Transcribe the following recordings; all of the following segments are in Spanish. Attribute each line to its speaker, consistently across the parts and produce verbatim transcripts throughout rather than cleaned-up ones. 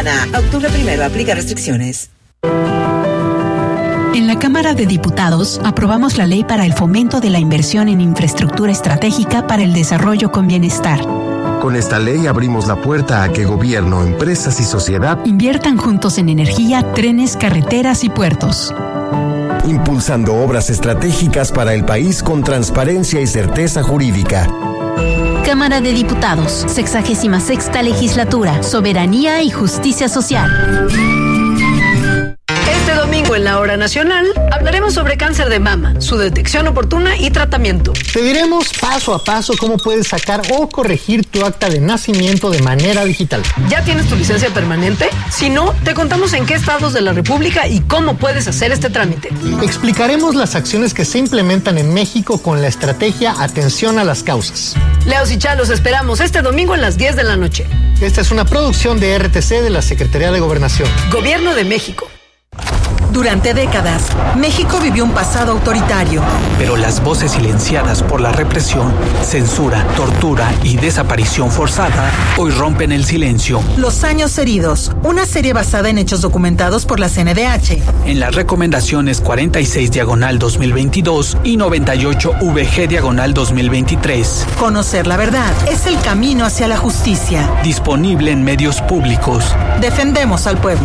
Speaker 1: Soriana. Octubre primero, aplica restricciones.
Speaker 2: En la Cámara de Diputados aprobamos la ley para el fomento de la inversión en infraestructura estratégica para el desarrollo con bienestar.
Speaker 3: Con esta ley abrimos la puerta a que gobierno, empresas y sociedad
Speaker 2: inviertan juntos en energía, trenes, carreteras y puertos.
Speaker 3: Impulsando obras estratégicas para el país con transparencia y certeza jurídica.
Speaker 2: Cámara de Diputados, sexagésima sexta legislatura, soberanía y justicia social.
Speaker 4: Este domingo en la Hora Nacional hablaremos sobre cáncer de mama, su detección oportuna y tratamiento.
Speaker 5: Te diremos paso a paso cómo puedes sacar o corregir tu acta de nacimiento de manera digital.
Speaker 4: ¿Ya tienes tu licencia permanente? Si no, te contamos en qué estados de la República y cómo puedes hacer este trámite.
Speaker 5: Explicaremos las acciones que se implementan en México con la estrategia Atención a las Causas.
Speaker 4: Leos y Chalos esperamos este domingo a las diez de la noche.
Speaker 5: Esta es una producción de R T C de la Secretaría de Gobernación.
Speaker 4: Gobierno de México.
Speaker 1: Durante décadas, México vivió un pasado autoritario.
Speaker 6: Pero las voces silenciadas por la represión, censura, tortura y desaparición forzada hoy rompen el silencio.
Speaker 1: Los años heridos, una serie basada en hechos documentados por la C N D H.
Speaker 6: En las recomendaciones cuarenta y seis diagonal dos mil veintidós y noventa y ocho V G diagonal dos mil veintitrés.
Speaker 1: Conocer la verdad es el camino hacia la justicia.
Speaker 6: Disponible en medios públicos.
Speaker 1: Defendemos al pueblo.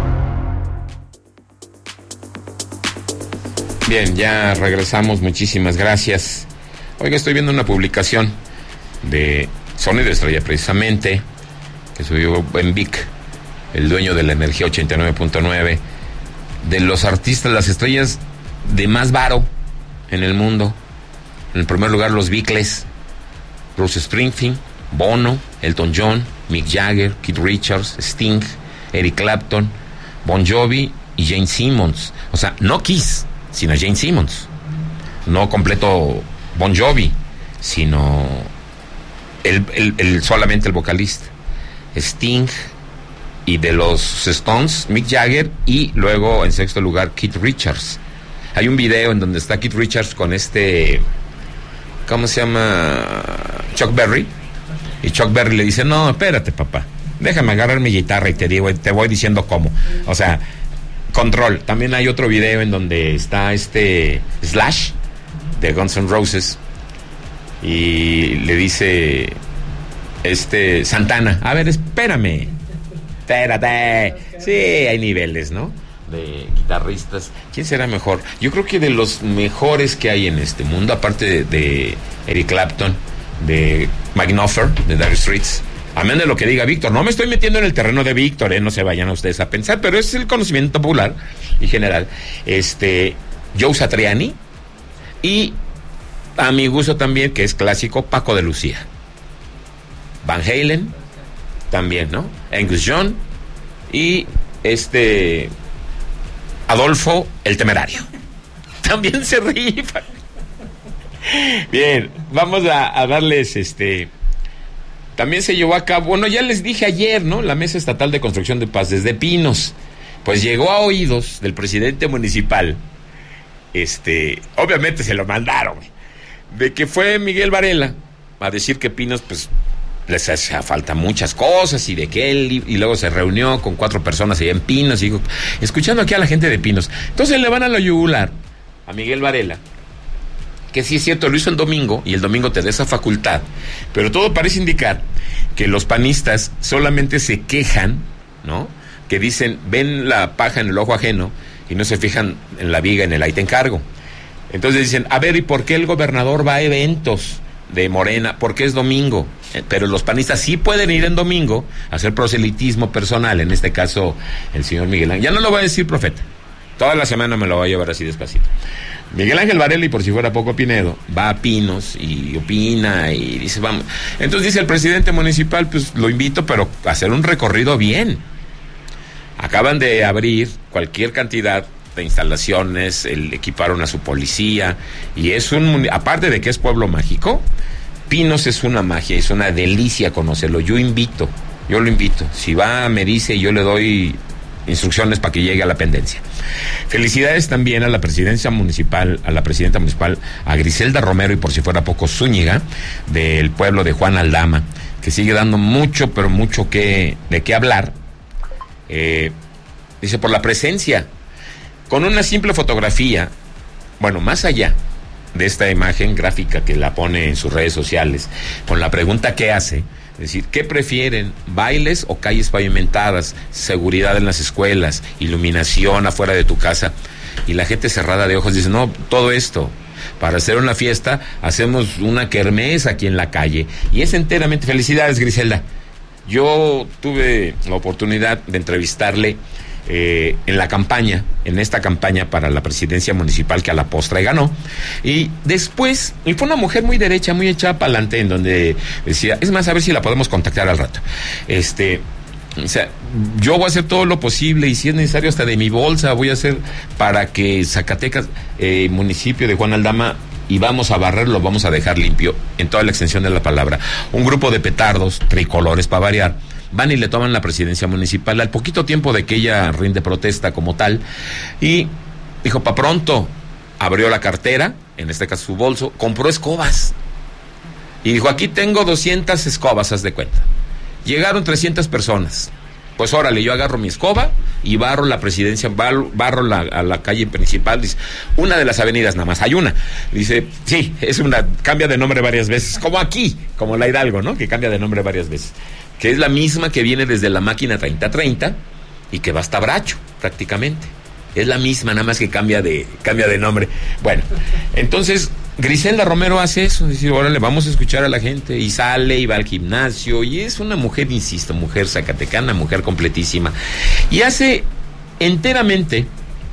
Speaker 7: Bien, ya regresamos, muchísimas gracias. Oiga, estoy viendo una publicación de Sonido Estrella, precisamente, que subió en Vic, el dueño de la energía ochenta y nueve punto nueve, de los artistas, las estrellas de más varo en el mundo. En el primer lugar, los Beatles, Bruce Springsteen, Bono, Elton John, Mick Jagger, Keith Richards, Sting, Eric Clapton, Bon Jovi y Jane Simmons. O sea, no Kiss, sino Jane Simmons. No completo Bon Jovi, sino el, el, el solamente el vocalista. Sting, y de los Stones, Mick Jagger, y luego en sexto lugar Keith Richards. Hay un video en donde está Keith Richards con este, ¿cómo se llama? Chuck Berry. Y Chuck Berry le dice: no, espérate, papá, déjame agarrar mi guitarra y te digo, te voy diciendo cómo. O sea, control. También hay otro video en donde está este Slash de Guns N' Roses y le dice este Santana: a ver, espérame, espérate. Sí, hay niveles, ¿no? De guitarristas. ¿Quién será mejor? Yo creo que de los mejores que hay en este mundo, aparte de, de Eric Clapton, de Mike Knopfler, de Dire Straits, amén de lo que diga Víctor. No me estoy metiendo en el terreno de Víctor, ¿eh? No se vayan a ustedes a pensar, pero es el conocimiento popular y general. Este, Joe Satriani, y a mi gusto también, que es clásico, Paco de Lucía. Van Halen, también, ¿no? Angus Young, y este Adolfo el Temerario. También se rifa. Bien, vamos a, a darles este... También se llevó a cabo, bueno, ya les dije ayer, ¿no? La Mesa Estatal de Construcción de Paz desde Pinos. Pues llegó a oídos del presidente municipal, este, obviamente se lo mandaron, de que fue Miguel Varela a decir que Pinos, pues, les hace falta muchas cosas, y de que él, y, y luego se reunió con cuatro personas allá en Pinos, y dijo, escuchando aquí a la gente de Pinos. Entonces le van a la yugular a Miguel Varela, que sí es cierto, lo hizo en domingo, y el domingo te da esa facultad, pero todo parece indicar que los panistas solamente se quejan, ¿no? Que dicen, ven la paja en el ojo ajeno, y no se fijan en la viga en el ahí te encargo. Entonces dicen, a ver, ¿y por qué el gobernador va a eventos de Morena? Porque es domingo. Pero los panistas sí pueden ir en domingo a hacer proselitismo personal, en este caso el señor Miguel Ángel. Ya no lo voy a decir profeta, toda la semana me lo voy a llevar así despacito. Miguel Ángel Varela, y por si fuera poco Pinedo, va a Pinos y opina y dice, vamos. Entonces dice el presidente municipal, pues lo invito, pero a hacer un recorrido bien. Acaban de abrir cualquier cantidad de instalaciones, el equiparon a su policía, y es un, aparte de que es pueblo mágico, Pinos es una magia, es una delicia conocerlo. Yo invito, yo lo invito. Si va, me dice, y yo le doy instrucciones para que llegue a la pendencia. Felicidades también a la presidencia municipal, a la presidenta municipal, a Griselda Romero, y por si fuera poco Zúñiga, del pueblo de Juan Aldama, que sigue dando mucho, pero mucho que, de qué hablar, Eh, dice, por la presencia, con una simple fotografía, bueno, más allá de esta imagen gráfica que la pone en sus redes sociales, con la pregunta que hace, es decir, ¿qué prefieren? ¿Bailes o calles pavimentadas? Seguridad en las escuelas, iluminación afuera de tu casa. Y la gente cerrada de ojos dice, no, todo esto, para hacer una fiesta, hacemos una kermés aquí en la calle. Y es enteramente, felicidades, Griselda. Yo tuve la oportunidad de entrevistarle eh, en la campaña, en esta campaña para la presidencia municipal que a la postre ganó. Y después, y fue una mujer muy derecha, muy echada para adelante, en donde decía, es más, a ver si la podemos contactar al rato. Este... O sea, yo voy a hacer todo lo posible y si es necesario hasta de mi bolsa voy a hacer para que Zacatecas, eh, municipio de Juan Aldama, y vamos a barrerlo, vamos a dejar limpio en toda la extensión de la palabra. Un grupo de petardos, tricolores para variar, van y le toman la presidencia municipal al poquito tiempo de que ella rinde protesta como tal, y dijo, pa' pronto, abrió la cartera, en este caso su bolso, compró escobas, y dijo, aquí tengo doscientas escobas, haz de cuenta. Llegaron trescientas personas. Pues órale, yo agarro mi escoba y barro la presidencia, barro, barro la, a la calle principal. Dice, una de las avenidas nada más, hay una. Dice, sí, es una, cambia de nombre varias veces, como aquí, como la Hidalgo, ¿no? Que cambia de nombre varias veces. Que es la misma que viene desde la máquina treinta treinta y que va hasta Bracho, prácticamente. Es la misma, nada más que cambia de, cambia de nombre. Bueno, entonces Griselda Romero hace eso, dice, órale, vamos a escuchar a la gente, y sale, y va al gimnasio, y es una mujer, insisto, mujer zacatecana, mujer completísima, y hace enteramente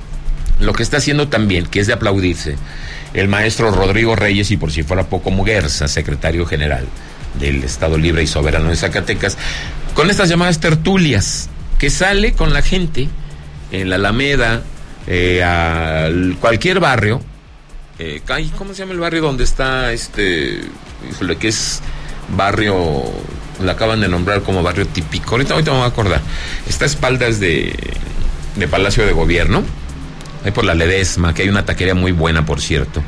Speaker 7: lo que está haciendo también, que es de aplaudirse, el maestro Rodrigo Reyes, y por si fuera poco, Muguerza, secretario general del Estado Libre y Soberano de Zacatecas, con estas llamadas tertulias, que sale con la gente en la Alameda, eh, a cualquier barrio, eh, ¿cómo se llama el barrio donde está este, híjole, que es barrio, lo acaban de nombrar como barrio típico, ahorita, ahorita me voy a acordar, está a espaldas de, de Palacio de Gobierno, ahí por la Ledesma, que hay una taquería muy buena, por cierto,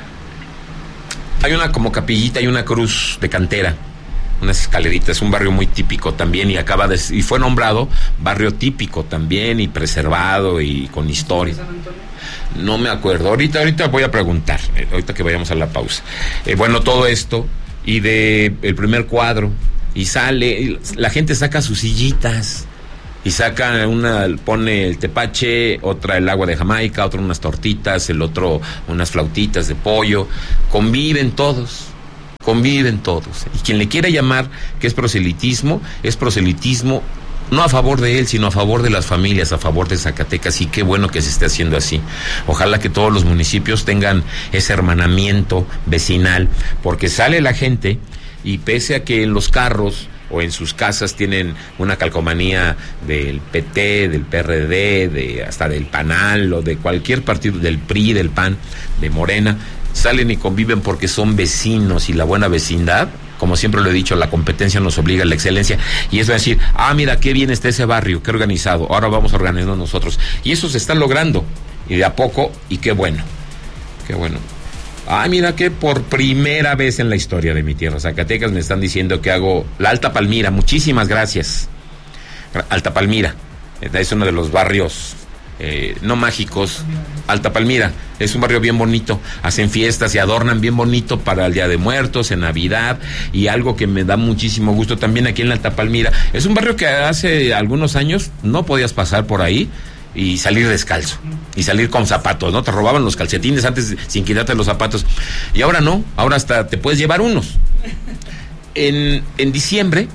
Speaker 7: hay una como capillita y una cruz de cantera, unas escaleritas, un barrio muy típico también, y acaba de, y fue nombrado barrio típico también, y preservado y con historia. No me acuerdo, ahorita, ahorita voy a preguntar, eh, ahorita que vayamos a la pausa. Eh, bueno, todo esto, y de el primer cuadro, y sale, y la gente saca sus sillitas, y saca una, pone el tepache, otra el agua de Jamaica, otra unas tortitas, el otro unas flautitas de pollo, conviven todos. Conviven todos. Y quien le quiera llamar que es proselitismo, es proselitismo no a favor de él, sino a favor de las familias, a favor de Zacatecas, y qué bueno que se esté haciendo así. Ojalá que todos los municipios tengan ese hermanamiento vecinal, porque sale la gente y pese a que en los carros o en sus casas tienen una calcomanía del P T, del P R D, de hasta del PANAL o de cualquier partido, del P R I, del P A N, de Morena, salen y conviven porque son vecinos, y la buena vecindad, como siempre lo he dicho, la competencia nos obliga a la excelencia, y eso es decir, ah, mira, qué bien está ese barrio, qué organizado, ahora vamos a organizarnos nosotros, y eso se está logrando, y de a poco, y qué bueno, qué bueno. Ah, mira que por primera vez en la historia de mi tierra, Zacatecas, me están diciendo que hago la Alta Palmira, muchísimas gracias. Alta Palmira, es uno de los barrios Eh, no mágicos. Alta Palmira es un barrio bien bonito, hacen fiestas y adornan bien bonito para el Día de Muertos, en Navidad, y algo que me da muchísimo gusto también aquí en la Alta Palmira, es un barrio que hace algunos años no podías pasar por ahí y salir descalzo, y salir con zapatos, ¿no? Te robaban los calcetines antes sin quitarte los zapatos, y ahora no, ahora hasta te puedes llevar unos. En, en diciembre,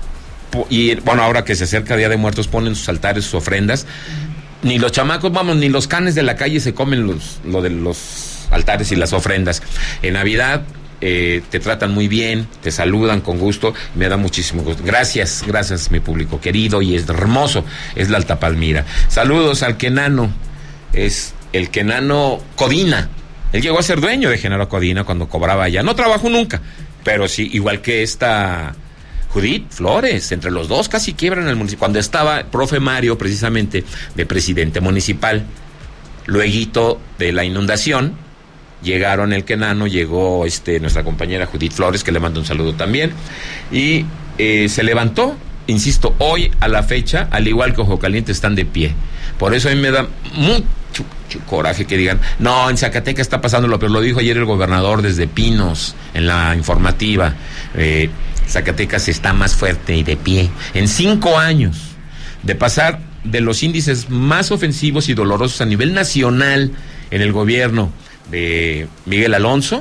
Speaker 7: y bueno, ahora que se acerca Día de Muertos, ponen sus altares, sus ofrendas. Ni los chamacos, vamos, ni los canes de la calle se comen los, lo de los altares y las ofrendas. En Navidad eh, te tratan muy bien, te saludan con gusto, me da muchísimo gusto. Gracias, gracias mi público querido, y es hermoso, es la Alta Palmira. Saludos al Quenano, es el Quenano Codina. Él llegó a ser dueño de Genaro Codina cuando cobraba allá. No trabajó nunca, pero sí, igual que esta Judith Flores, entre los dos casi quiebran el municipio, cuando estaba profe Mario precisamente de presidente municipal. Lueguito de la inundación, llegaron el Quenano, llegó este nuestra compañera Judith Flores, que le mando un saludo también, y eh, se levantó insisto, hoy a la fecha, al igual que Ojo Caliente, están de pie. Por eso a mí me da mucho, mucho coraje que digan, no, en Zacatecas está pasando lo peor. Lo dijo ayer el gobernador desde Pinos, en la informativa. Eh, Zacatecas está más fuerte y de pie. En cinco años, de pasar de los índices más ofensivos y dolorosos a nivel nacional en el gobierno de Miguel Alonso,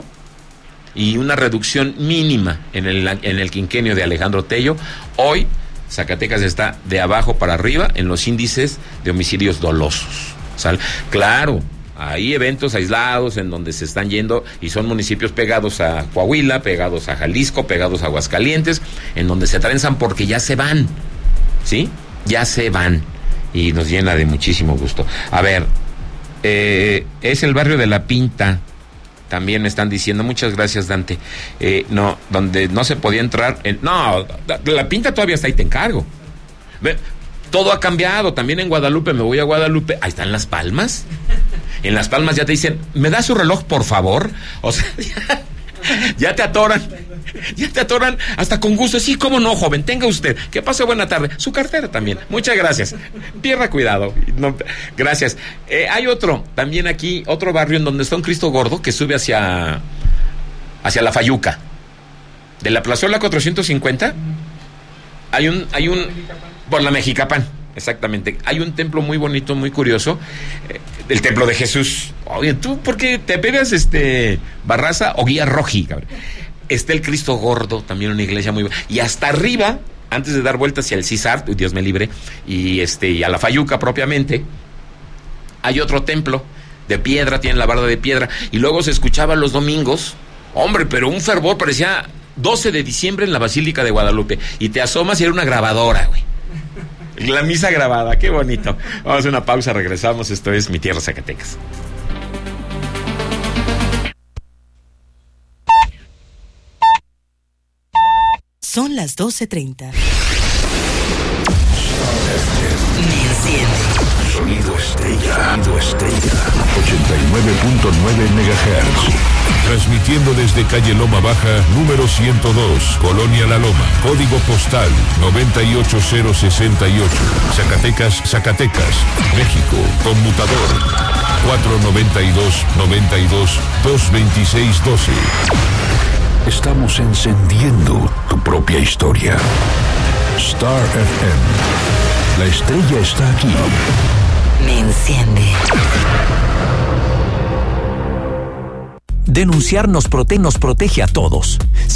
Speaker 7: y una reducción mínima en el, en el quinquenio de Alejandro Tello, hoy Zacatecas está de abajo para arriba en los índices de homicidios dolosos. ¿Sale? Claro, hay eventos aislados en donde se están yendo y son municipios pegados a Coahuila, pegados a Jalisco, pegados a Aguascalientes, en donde se trenzan porque ya se van, ¿sí? Ya se van y nos llena de muchísimo gusto. A ver, eh, es el barrio de La Pinta. También me están diciendo, muchas gracias, Dante, eh, no, donde no se podía entrar, en, no, La Pinta todavía está ahí, te encargo. Ve, todo ha cambiado, también en Guadalupe, me voy a Guadalupe, ahí están Las Palmas, en Las Palmas ya te dicen, ¿me da su reloj, por favor? O sea, ya, ya te atoran, ya te atoran hasta con gusto. Sí, cómo no, joven, tenga usted, que pase buena tarde, su cartera también, muchas gracias, pierda cuidado, no, gracias. Eh, hay otro, también aquí, otro barrio en donde está un Cristo Gordo que sube hacia hacia La Fayuca, de la plazuela cuatrocientos cincuenta, hay un, hay un, por la Mexicapán, exactamente, hay un templo muy bonito, muy curioso, eh, el templo de Jesús. Oye, ¿tú por qué te pegas, este, Barraza o Guía Roji, cabrón? Está el Cristo Gordo, también una iglesia muy buena. Y hasta arriba, antes de dar vuelta hacia el Cisar, Dios me libre, y este y a La Fayuca propiamente, hay otro templo de piedra, tiene la barda de piedra, y luego se escuchaba los domingos, hombre, pero un fervor, parecía doce de diciembre en la Basílica de Guadalupe, y te asomas y era una grabadora, güey. La misa grabada, qué bonito. Vamos a hacer una pausa, regresamos, esto es Mi Tierra Zacatecas.
Speaker 8: Son las doce treinta.
Speaker 9: Me enciende.
Speaker 10: Sonido Estrella. Sonido Estrella. ochenta y nueve punto nueve megahertz. Transmitiendo desde calle Loma Baja, número ciento dos, Colonia La Loma. Código postal noventa y ocho cero sesenta y ocho. Zacatecas, Zacatecas, México. Conmutador cuatro noventa y dos, noventa y dos, dos veintiséis doce. Estamos encendiendo tu propia historia. Star F M. La estrella está aquí.
Speaker 9: Me enciende.
Speaker 11: Denunciar nos, prote- nos protege a todos.